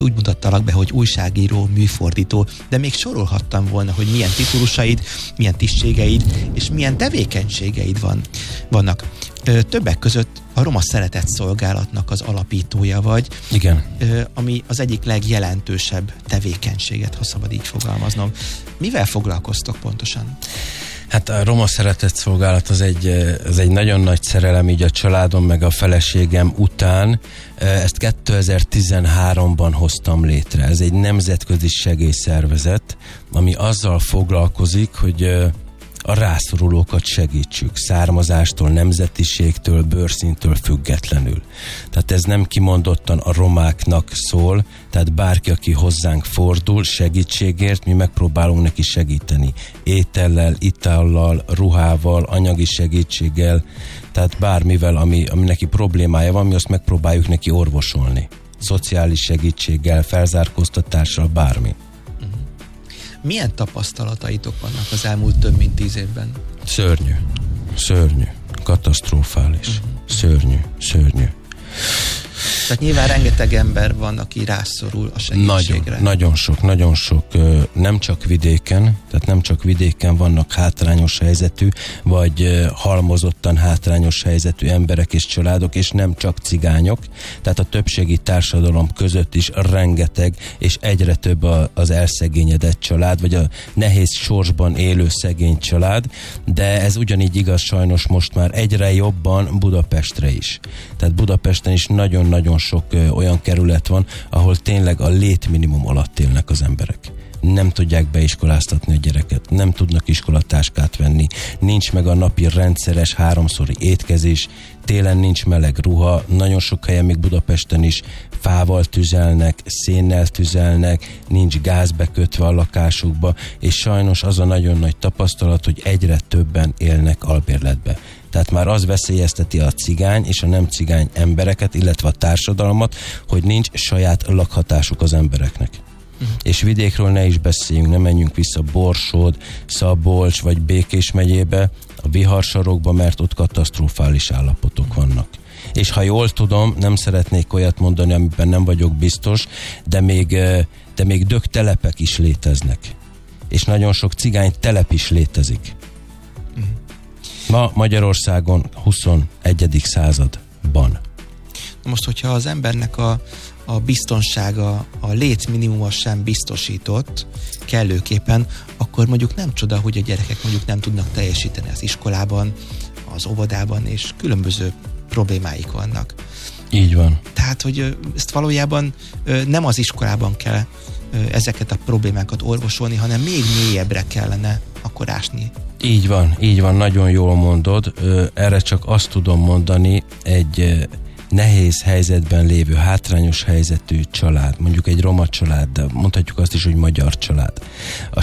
úgy mutattalak be, hogy újságíró, műfordító, de még sorolhattam volna, hogy milyen titulusaid, milyen tisztségeid és milyen tevékenységeid vannak. Többek között a Roma Szeretett Szolgálatnak az alapítója vagy. Igen. Ami az egyik legjelentősebb tevékenységet, ha szabad így fogalmaznom. Mivel foglalkoztok pontosan? Hát a Roma Szeretett Szolgálat az egy nagyon nagy szerelem így a családom meg a feleségem után. Ezt 2013-ban hoztam létre. Ez egy nemzetközi segélyszervezet, ami azzal foglalkozik, hogy a rászorulókat segítsük, származástól, nemzetiségtől, bőrszíntől függetlenül. Tehát ez nem kimondottan a romáknak szól, tehát bárki, aki hozzánk fordul segítségért, mi megpróbálunk neki segíteni. Étellel, itallal, ruhával, anyagi segítséggel, tehát bármivel, ami neki problémája van, mi azt megpróbáljuk neki orvosolni. Szociális segítséggel, felzárkóztatással, bármi. Milyen tapasztalataitok vannak az elmúlt több mint 10 évben? Szörnyű, katasztrofális, szörnyű. Tehát nyilván rengeteg ember van, aki rászorul a segítségre. Nagyon sok, nem csak vidéken vannak hátrányos helyzetű, vagy halmozottan hátrányos helyzetű emberek és családok, és nem csak cigányok. Tehát a többségi társadalom között is rengeteg, és egyre több az elszegényedett család, vagy a nehéz sorsban élő szegény család, de ez ugyanígy igaz sajnos most már egyre jobban Budapestre is. Tehát Budapesten is nagyon-nagyon sok olyan kerület van, ahol tényleg a létminimum alatt élnek az emberek. Nem tudják beiskoláztatni a gyereket, nem tudnak iskolatáskát venni, nincs meg a napi rendszeres 3-szori étkezés, télen nincs meleg ruha, nagyon sok helyen még Budapesten is fával tüzelnek, szénnel tüzelnek, nincs gáz bekötve a lakásukba, és sajnos az a nagyon nagy tapasztalat, hogy egyre többen élnek albérletbe. Tehát már az veszélyezteti a cigány és a nem cigány embereket, illetve a társadalmat, hogy nincs saját lakhatásuk az embereknek. És vidékről ne is beszéljünk, ne menjünk vissza Borsod, Szabolcs vagy Békés megyébe, a viharsarokba, mert ott katasztrofális állapotok vannak. És ha jól tudom, nem szeretnék olyat mondani, amiben nem vagyok biztos, de még dögtelepek is léteznek. És nagyon sok cigány telep is létezik. Ma Magyarországon 21. században. Most, hogyha az embernek a biztonsága, a létminimuma sem biztosított kellőképpen, akkor mondjuk nem csoda, hogy a gyerekek mondjuk nem tudnak teljesíteni az iskolában, az óvodában, és különböző problémáik vannak. Így van. Tehát, hogy ezt valójában nem az iskolában kell ezeket a problémákat orvosolni, hanem még mélyebbre kellene akkor ásni. Így van, nagyon jól mondod. Erre csak azt tudom mondani, egy nehéz helyzetben lévő, hátrányos helyzetű család, mondjuk egy roma család, de mondhatjuk azt is, hogy magyar család, a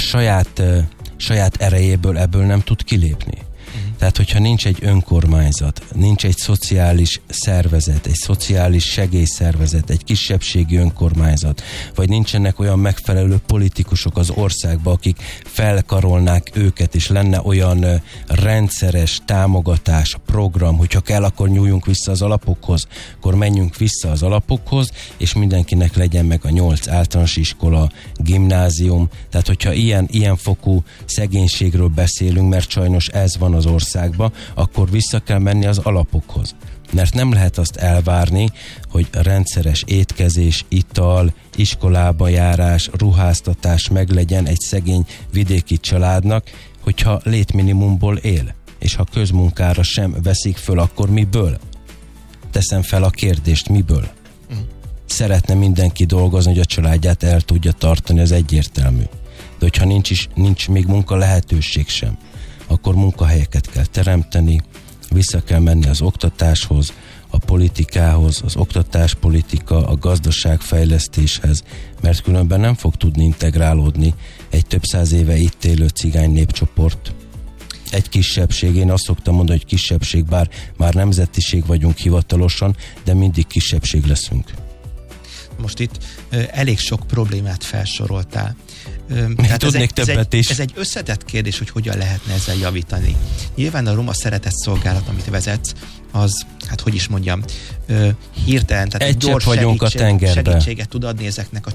saját erejéből ebből nem tud kilépni. Tehát, hogyha nincs egy önkormányzat, nincs egy szociális szervezet, egy szociális segélyszervezet, egy kisebbségi önkormányzat, vagy nincsenek olyan megfelelő politikusok az országban, akik felkarolnák őket, és lenne olyan rendszeres támogatás, program, hogyha kell, akkor nyúljunk vissza az alapokhoz, akkor menjünk vissza az alapokhoz, és mindenkinek legyen meg a 8 általános iskola, gimnázium. Tehát, hogyha ilyen fokú szegénységről beszélünk, mert sajnos ez van az országba, akkor vissza kell menni az alapokhoz. Mert nem lehet azt elvárni, hogy rendszeres étkezés, ital, iskolába járás, ruháztatás meglegyen egy szegény vidéki családnak, hogyha létminimumból él. És ha közmunkára sem veszik föl, akkor miből? Teszem fel a kérdést, miből? Szeretne mindenki dolgozni, hogy a családját el tudja tartani, az egyértelmű. De hogyha nincs még munka lehetőség sem, akkor munkahelyeket kell teremteni, vissza kell menni az oktatáshoz, a politikához, az oktatáspolitika, a gazdaságfejlesztéshez, mert különben nem fog tudni integrálódni egy több száz éve itt élő cigány népcsoport. Egy kisebbség, én azt szoktam mondani, hogy kisebbség, bár már nemzetiség vagyunk hivatalosan, de mindig kisebbség leszünk. Most itt elég sok problémát felsoroltál. Tudnék többet is. Ez egy összetett kérdés, hogy hogyan lehetne ezzel javítani. Nyilván a Roma Szeretett Szolgálat, amit vezetsz, az, hát hogy is mondjam, hirtelen, tehát egy gyors segítséget tud adni ezeknek a